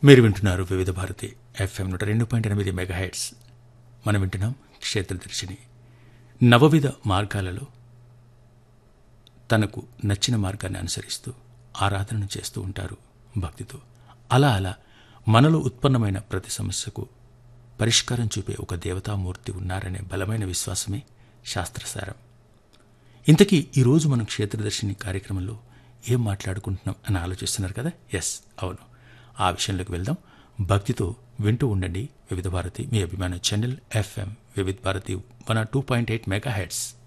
మీరు వింటున్నారు వివిధ భారతి FM 102.8 మెగాహెర్ట్జ్. మనం వింటున్నాం క్షేత్రదర్శిని. నవవిధ మార్గాలలో తనకు నచ్చిన మార్గాన్ని అనుసరిస్తూ ఆరాధనను చేస్తూ ఉంటారు భక్తితో. అలా మనలో ఉత్పన్నమైన ప్రతి సమస్యకు పరిష్కారం చూపే ఒక దేవతామూర్తి ఉన్నారనే బలమైన విశ్వాసమే శాస్త్రసారం. ఇంతకీ ఈరోజు మనం క్షేత్రదర్శిని కార్యక్రమంలో ఏం మాట్లాడుకుంటున్నాం అని ఆలోచిస్తున్నారు కదా? ఎస్, అవును, ఆ విషయంలోకి వెళ్దాం. భక్తితో వింటూ ఉండండి వివిధ భారతి, మీ అభిమాన ఛానల్ FM వివిధ భారతి 102.8 మెగాహెర్ట్జ్.